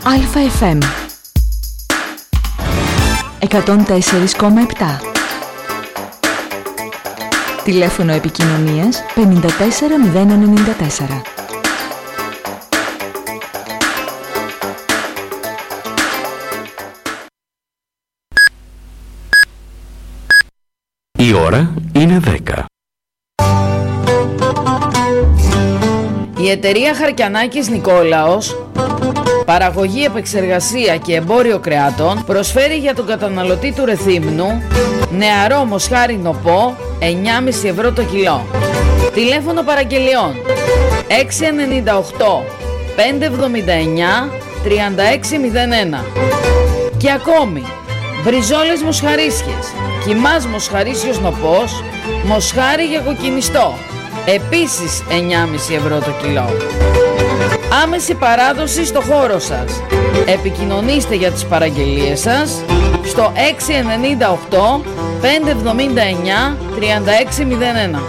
ΑΕΦΜ 104,7. Τηλέφωνο επικοινωνίας 54094. Η ώρα είναι 10. Η εταιρεία Χαρκιανάκης Νικόλαος, παραγωγή, επεξεργασία και εμπόριο κρεάτων, προσφέρει για τον καταναλωτή του Ρεθύμνου νεαρό μοσχάρι νοπό 9,5 ευρώ το κιλό. Τηλέφωνο παραγγελιών 698 579 3601. Και ακόμη μπριζόλες μοσχαρίσιες, κιμάς μοσχαρίσιος νοπός, μοσχάρι για κοκκινιστό, επίσης 9,5 ευρώ το κιλό. Άμεση παράδοση στο χώρο σας. Επικοινωνήστε για τις παραγγελίες σας στο 698 579 3601.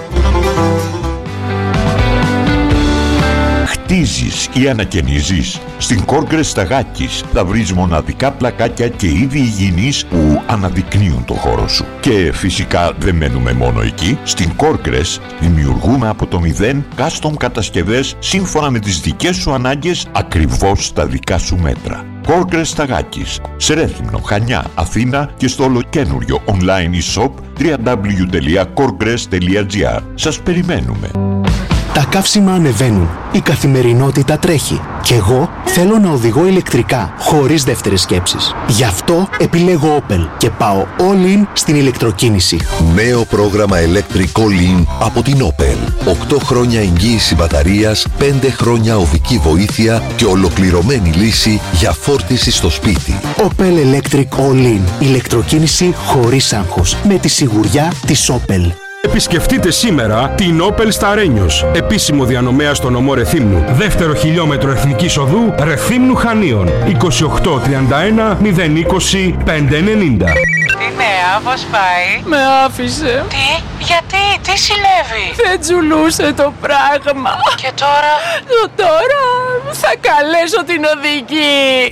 Χτίζεις ή ανακαινίζεις? Στην Corgres Σταγάκης θα βρεις μοναδικά πλακάκια και είδη υγιεινής που αναδεικνύουν το χώρο σου. Και φυσικά δεν μένουμε μόνο εκεί. Στην Corgres δημιουργούμε από το μηδέν custom κατασκευές σύμφωνα με τις δικές σου ανάγκες, ακριβώς στα δικά σου μέτρα. Corgres Σταγάκης, σε Ρέθυμνο, Χανιά, Αθήνα και στο ολοκένουριο online e-shop www.corgres.gr. Σας περιμένουμε. Τα καύσιμα ανεβαίνουν, η καθημερινότητα τρέχει και εγώ θέλω να οδηγώ ηλεκτρικά, χωρίς δεύτερες σκέψεις. Γι' αυτό επιλέγω Opel και πάω all in στην ηλεκτροκίνηση. Νέο πρόγραμμα Electric All In από την Opel. 8 χρόνια εγγύηση μπαταρίας, 5 χρόνια οδική βοήθεια και ολοκληρωμένη λύση για φόρτιση στο σπίτι. Opel Electric All In. Ηλεκτροκίνηση χωρίς άγχος. Με τη σιγουριά της Opel. Επισκεφτείτε σήμερα την Opel Σταρένιος, επίσημο διανομέα στο νομό Ρεθύμνου. Δεύτερο χιλιόμετρο εθνικής οδού Ρεθύμνου Χανίων. 2831 020 590. Τι νέα, πώς πάει? Με άφησε. Τι, γιατί, τι συνέβη? Δεν τζουλούσε το πράγμα. Και τώρα? Τώρα θα καλέσω την οδηγή.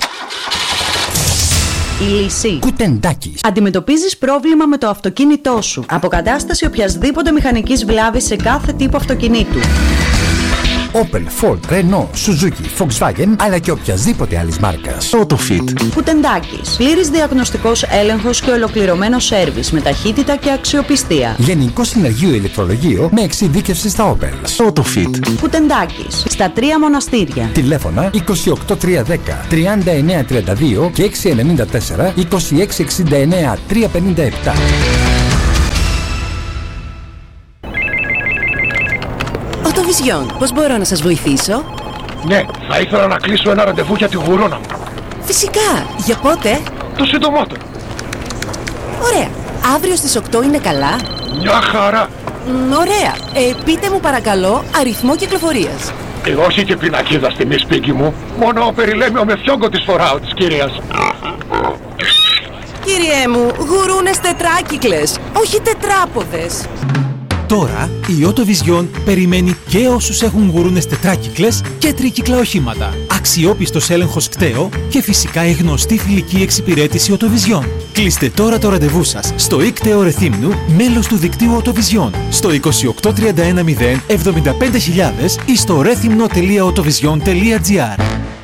Η λύση. Κουτεντάκης. Αντιμετωπίζεις πρόβλημα με το αυτοκίνητό σου. Αποκατάσταση οποιασδήποτε μηχανικής βλάβης σε κάθε τύπο αυτοκινήτου. Opel, Ford, Renault, Suzuki, Volkswagen, αλλά και οποιασδήποτε άλλης μάρκας. Autofit. Κουτεντάκης. Πλήρης διαγνωστικός έλεγχος και ολοκληρωμένο σέρβις με ταχύτητα και αξιοπιστία. Γενικό συνεργείο ηλεκτρολογείο με εξειδίκευση στα Opel. Autofit. Κουτεντάκης. Στα 3 μοναστήρια. Τηλέφωνα 28310 3932 και 694 2669 357. Οτοβιζιόν, πώς μπορώ να σας βοηθήσω? Ναι, θα ήθελα να κλείσω ένα ραντεβού για τη γουρόνα μου. Φυσικά, για πότε? Το συντομότερο. Ωραία, αύριο στις 8 είναι καλά? Μια χαρά. Ωραία, πείτε μου παρακαλώ αριθμό κυκλοφορίας. Όχι και πινακίδα στη μισπίκη μου, μόνο περιλέμιο με φιόγκο της φοράω της κυρίας. Κύριέ μου, γουρούνες τετράκυκλες, όχι τετράποδες. Τώρα η Autovision περιμένει και όσους έχουν γουρούνες τετράκυκλες και τρίκυκλα οχήματα. Αξιόπιστος έλεγχος κταίο και φυσικά η γνωστή φιλική εξυπηρέτηση Autovision. Κλείστε τώρα το ραντεβού σας στο ΙΚΤΕΟ Ρεθύμνου, μέλος του δικτύου Autovision, στο 28310 75000 ή στο rethymno.autovision.gr.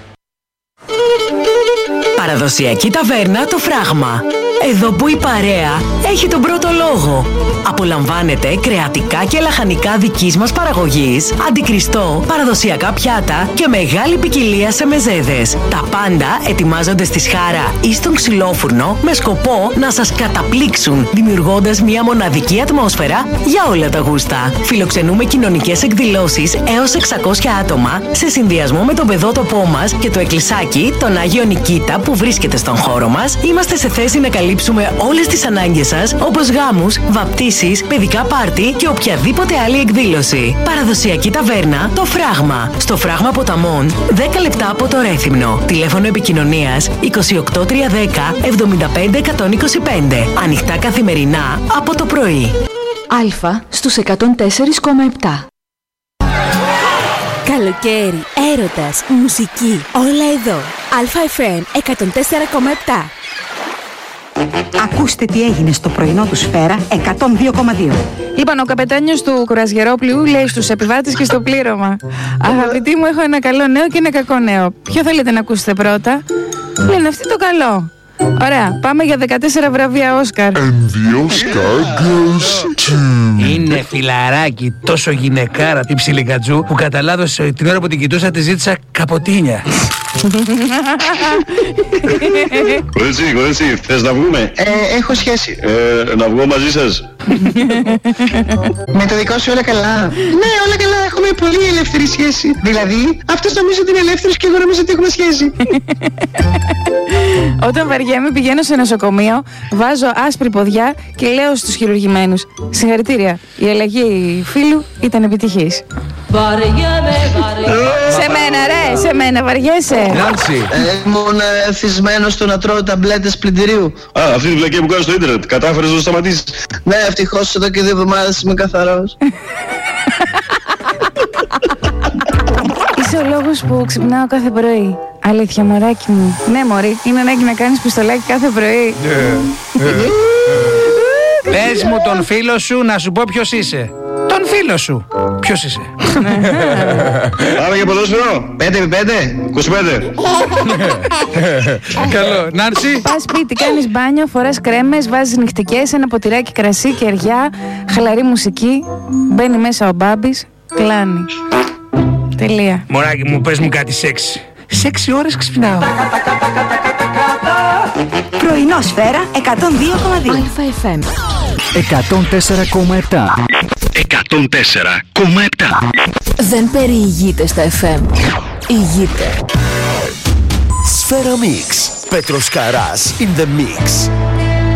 Παραδοσιακή ταβέρνα Το Φράγμα. Εδώ που η παρέα έχει τον πρώτο λόγο. Απολαμβάνετε κρεατικά και λαχανικά δικής μας παραγωγής, αντικριστό, παραδοσιακά πιάτα και μεγάλη ποικιλία σε μεζέδες. Τα πάντα ετοιμάζονται στη σχάρα ή στον ξυλόφουρνο με σκοπό να σας καταπλήξουν, δημιουργώντας μια μοναδική ατμόσφαιρα για όλα τα γούστα. Φιλοξενούμε κοινωνικές εκδηλώσεις έως 600 άτομα σε συνδυασμό με τον παιδότοπό μας και το εκκλησάκι, τον Άγιο Νικήτα που βρίσκεται στον χώρο μας. Είμαστε σε θέση να καλύψουμε όλες τις ανάγκες σας, όπως γάμους, βαπτίσεις, παιδικά πάρτι και οποιαδήποτε άλλη εκδήλωση. Παραδοσιακή ταβέρνα Το Φράγμα. Στο Φράγμα Ποταμών, 10 λεπτά από το Ρέθυμνο. Τηλέφωνο επικοινωνίας 28310 75125. Ανοιχτά καθημερινά από το πρωί. Α στους 104,7. Καλοκαίρι, έρωτας, μουσική, όλα εδώ. ΑΦΜ 104,7. Ακούστε τι έγινε στο πρωινό του Σφαίρα 102,2. Λοιπόν, ο καπετάνιος του κουρασγερόπλοιου λέει στους επιβάτες και στο πλήρωμα: αγαπητοί μου, έχω ένα καλό νέο και ένα κακό νέο. Ποιο θέλετε να ακούσετε πρώτα? Λένε αυτοί το καλό. Ωραία, πάμε για 14 βραβεία Όσκαρ. And the Oscar goes to... Είναι φιλαράκι, τόσο γυναικάρα η ψιλικατζού που κατά λάθος την ώρα που την κοιτούσα τη ζήτησα καποτίνια. Κορίτσι, θες να βγούμε? Έχω σχέση. Να βγω μαζί σας. Με το δικό σου όλα καλά? Ναι, όλα καλά, έχουμε πολύ ελεύθερη σχέση. Δηλαδή, αυτός νομίζω ότι είναι ελεύθερος και εγώ νομίζω ότι έχουμε σχέση. Όταν βαριέμαι πηγαίνω σε νοσοκομείο, βάζω άσπρη ποδιά και λέω στους χειρουργημένους: συγχαρητήρια, η αλλαγή φίλου ήταν επιτυχής. Σε μένα ρε, σε μένα βαριέσαι. Νάντσι, ήμουν εθισμένος στο να τρώω ταμπλέτες πλυντηρίου. Αυτή τη βλακία που κάνεις στο ίντερνετ, κατάφερες να το σταματήσεις? Ναι, ευτυχώς εδώ και 2 εβδομάδες είμαι καθαρός. Είσαι ο λόγος που ξυπνάω κάθε πρωί. Αλήθεια, μωράκι μου. Ναι, μωρή, είναι ανάγκη να κάνεις πιστολάκι κάθε πρωί. Πες μου τον φίλο σου να σου πω ποιος είσαι. Τον φίλο σου. Ποιος είσαι? Πάμε για ποδόσφαιρο. 5x5, 25. Καλό. Νάντσι. Πας σπίτι, κάνεις μπάνιο, φοράς κρέμες, βάζεις νυχτικές, ένα ποτηράκι κρασί, κεριά, χαλαρή μουσική. Μπαίνει μέσα ο Μπάμπης, κλάνει. Τελεία. Μωράκι μου, πες μου κάτι σεξ. Σε 6 ώρες ξυπνάω. Πρωινό Σφαίρα 102,2. ΑΦΜ 104,7. 104,7. Δεν περιηγείται στα FM. Ηγείται. Σφαίρα Mix. Πέτρος Καράς in the mix.